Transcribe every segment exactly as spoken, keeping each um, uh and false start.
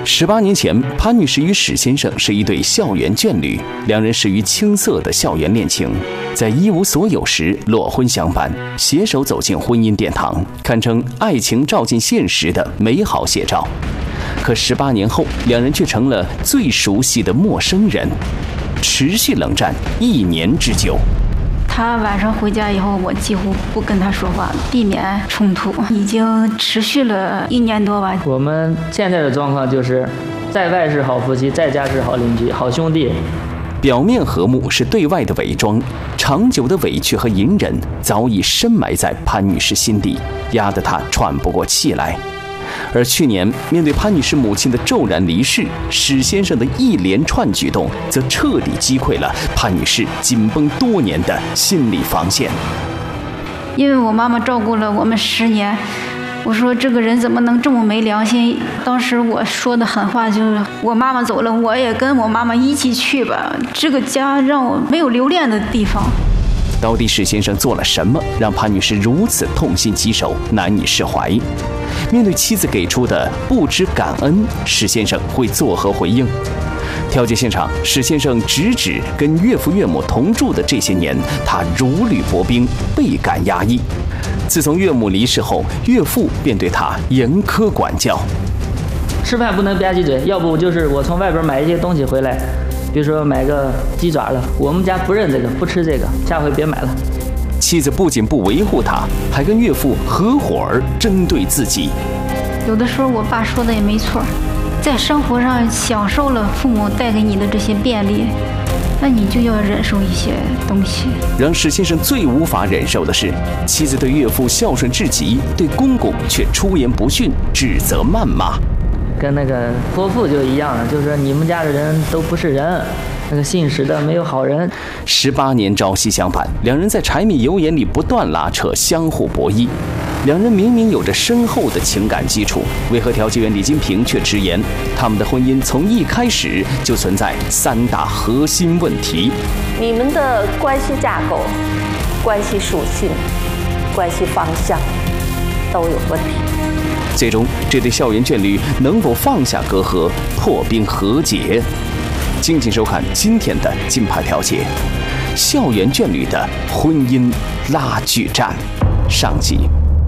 十八年前，潘女士与史先生是一对校园眷侣，两人始于青涩的校园恋情，在一无所有时裸婚相伴，携手走进婚姻殿堂，堪称爱情照进现实的美好写照。可十八年后，两人却成了最熟悉的陌生人，持续冷战一年之久。 他晚上回家以后，我几乎不跟他说话，避免冲突，已经持续了一年多吧。 我们现在的状况就是，在外是好夫妻，在家是好邻居、好兄弟。 表面和睦是对外的伪装，长久的委屈和隐忍早已深埋在潘女士心底，压得她喘不过气来。而去年，面对潘女士母亲的骤然离世，史先生的一连串举动，则彻底击溃了潘女士紧绷多年的心理防线。 因为我妈妈照顾了我们十年，我说这个人怎么能这么没良心？当时我说的狠话就是：我妈妈走了，我也跟我妈妈一起去吧。这个家让我没有留恋的地方。 到底史先生做了什么，让潘女士如此痛心疾首，难以释怀？面对妻子给出的不知感恩，史先生会作何回应？调解现场，史先生直指跟岳父岳母同住的这些年，他如履薄冰，倍感压抑。自从岳母离世后，岳父便对他严苛管教， 吃饭不能吧唧嘴，要不就是我从外边买一些东西回来，比如说买个鸡爪了，我们家不认这个，不吃这个，下回别买了。 妻子不仅不维护他，还跟岳父合伙儿针对自己。 有的时候我爸说的也没错，在生活上享受了父母带给你的这些便利，那你就要忍受一些东西。 让史先生最无法忍受的是，妻子对岳父孝顺至极，对公公却出言不逊，指责谩骂。 跟那个泼妇就一样了，就是说你们家的人都不是人，那个信使的没有好人。 十八年朝夕相伴，两人在柴米油盐里不断拉扯，相互博弈。两人明明有着深厚的情感基础，为何调解员李金平却直言，他们的婚姻从一开始就存在三大核心问题？ 你们的关系架构、关系属性、关系方向都有问题。 最终，这对校园眷侣能否放下隔阂，破冰和解？敬请收看今天的金牌调解，校园眷侣的婚姻拉锯战上集。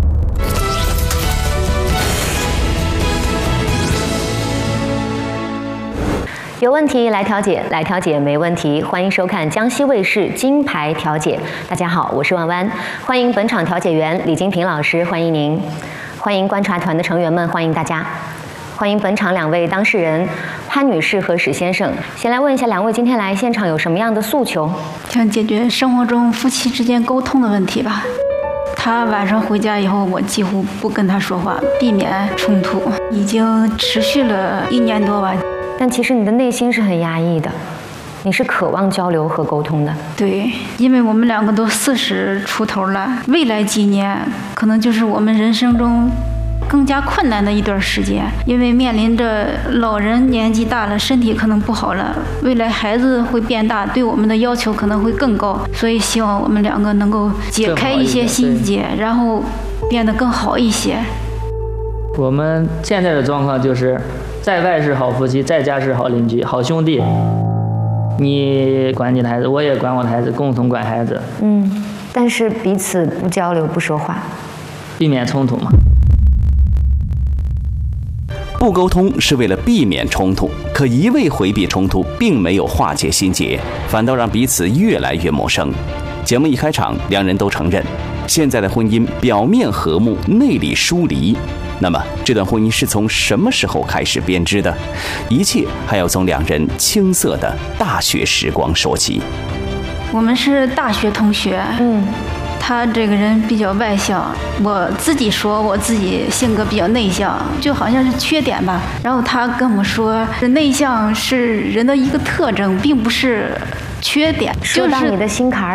有问题来调解，来调解没问题。欢迎收看江西卫视金牌调解。大家好，我是万万，欢迎本场调解员李金平老师，欢迎您。欢迎观察团的成员们，欢迎大家。欢迎本场两位当事人潘女士和史先生。先来问一下两位，今天来现场有什么样的诉求？ 想解决生活中夫妻之间沟通的问题吧。他晚上回家以后，我几乎不跟他说话，避免冲突，已经持续了一年多吧。 但其实你的内心是很压抑的，你是渴望交流和沟通的。 对，因为我们两个都四十出头了，未来几年可能就是我们人生中更加困难的一段时间，因为面临着老人年纪大了，身体可能不好了，未来孩子会变大，对我们的要求可能会更高，所以希望我们两个能够解开一些心结，然后变得更好一些。 我们现在的状况就是，在外是好夫妻，在家是好邻居、好兄弟。你管你的孩子，我也管我的孩子，共同管孩子。 嗯，但是彼此不交流、不说话， 避免冲突嘛。 不沟通是为了避免冲突，可一味回避冲突，并没有化解心结，反倒让彼此越来越陌生。节目一开场，两人都承认，现在的婚姻表面和睦，内里疏离。那么，这段婚姻是从什么时候开始编织的？一切还要从两人青涩的大学时光说起。 我们是大学同学，嗯，他这个人比较外向，我自己说我自己性格比较内向，就好像是缺点吧。然后他跟我说，内向是人的一个特征，并不是缺点。 说到你的心坎